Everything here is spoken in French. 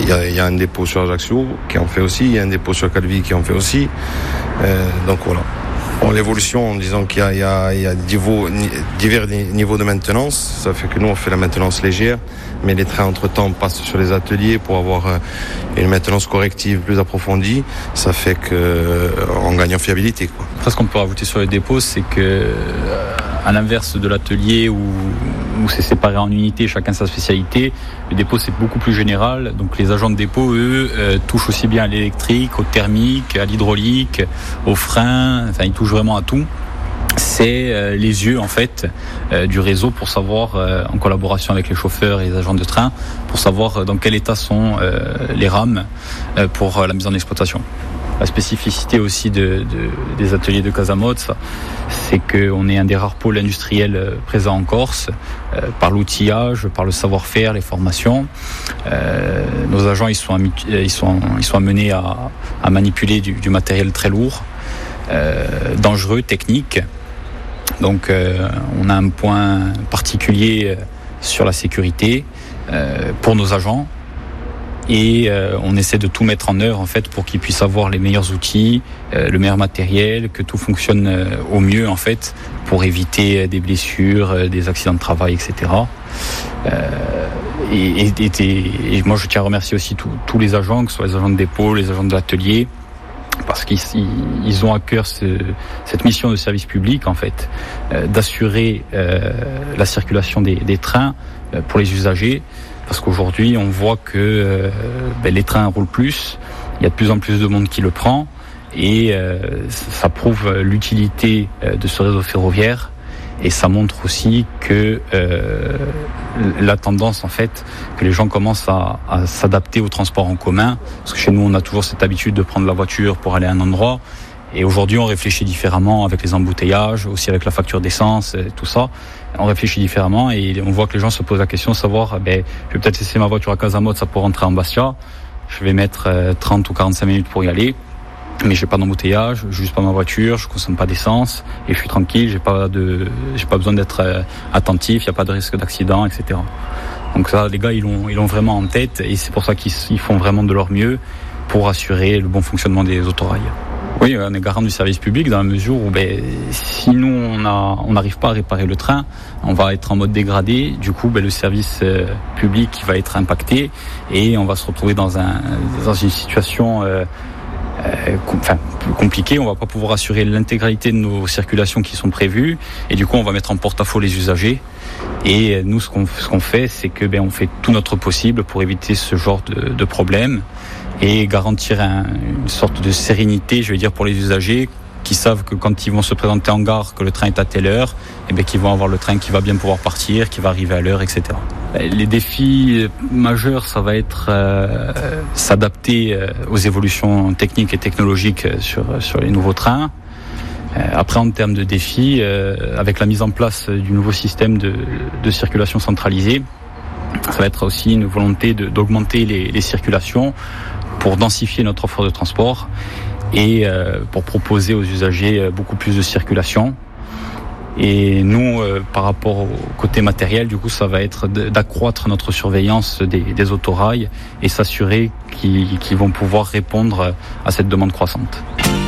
il y a un dépôt sur Ajaccio qui en fait aussi, il y a un dépôt sur Calvi qui en fait aussi. Donc voilà. Bon, l'évolution, en disant qu'il y a divers niveaux de maintenance, ça fait que nous on fait la maintenance légère, mais les trains entre-temps passent sur les ateliers pour avoir une maintenance corrective plus approfondie. Ça fait qu'on gagne en fiabilité, quoi. Après, ce qu'on peut rajouter sur le dépôt, c'est que à l'inverse de l'atelier où c'est séparé en unités, chacun sa spécialité, le dépôt c'est beaucoup plus général. Donc les agents de dépôt, eux, touchent aussi bien à l'électrique, au thermique, à l'hydraulique, aux freins, enfin ils touchent vraiment à tout. C'est les yeux en fait du réseau pour savoir, en collaboration avec les chauffeurs et les agents de train, pour savoir dans quel état sont les rames pour la mise en exploitation. La spécificité aussi des ateliers de Casamotz, c'est qu'on est un des rares pôles industriels présents en Corse, par l'outillage, par le savoir-faire, les formations. Nos agents ils sont amenés à manipuler du matériel très lourd, dangereux, technique. Donc on a un point particulier sur la sécurité pour nos agents. Et on essaie de tout mettre en œuvre en fait pour qu'ils puissent avoir les meilleurs outils, le meilleur matériel, que tout fonctionne au mieux en fait pour éviter des blessures, des accidents de travail, etc. Et moi je tiens à remercier aussi tous les agents, que ce soit les agents de dépôt, les agents de l'atelier, parce qu'ils ont à cœur cette mission de service public en fait, d'assurer la circulation des trains pour les usagers. Parce qu'aujourd'hui, on voit que les trains roulent plus, il y a de plus en plus de monde qui le prend, et ça prouve l'utilité de ce réseau ferroviaire, et ça montre aussi que la tendance, en fait, que les gens commencent à s'adapter au transport en commun, parce que chez nous, on a toujours cette habitude de prendre la voiture pour aller à un endroit, et aujourd'hui, on réfléchit différemment avec les embouteillages, aussi avec la facture d'essence, tout ça. On réfléchit différemment et on voit que les gens se posent la question de savoir, je vais peut-être laisser ma voiture à Casamotz pour rentrer en Bastia. Je vais mettre 30 ou 45 minutes pour y aller, mais j'ai pas d'embouteillage, j'use pas ma voiture, je consomme pas d'essence et je suis tranquille, j'ai pas besoin d'être attentif, il y a pas de risque d'accident, etc. Donc ça, les gars, ils l'ont vraiment en tête et c'est pour ça qu'ils font vraiment de leur mieux pour assurer le bon fonctionnement des autorails. Oui, on est garant du service public dans la mesure où si nous on n'arrive pas à réparer le train, on va être en mode dégradé. Du coup, le service public va être impacté et on va se retrouver dans une situation plus compliquée. On va pas pouvoir assurer l'intégralité de nos circulations qui sont prévues et du coup on va mettre en porte-à-faux les usagers. Et nous, ce qu'on fait, c'est que on fait tout notre possible pour éviter ce genre de problème et garantir une sorte de sérénité, je vais dire, pour les usagers qui savent que quand ils vont se présenter en gare, que le train est à telle heure, qu'ils vont avoir le train qui va bien pouvoir partir, qui va arriver à l'heure, etc. Les défis majeurs, ça va être s'adapter aux évolutions techniques et technologiques sur les nouveaux trains. Après, en termes de défis, avec la mise en place du nouveau système de circulation centralisée, ça va être aussi une volonté d'augmenter les circulations pour densifier notre offre de transport et pour proposer aux usagers beaucoup plus de circulation. Et nous, par rapport au côté matériel, du coup, ça va être d'accroître notre surveillance des autorails et s'assurer qu'ils vont pouvoir répondre à cette demande croissante.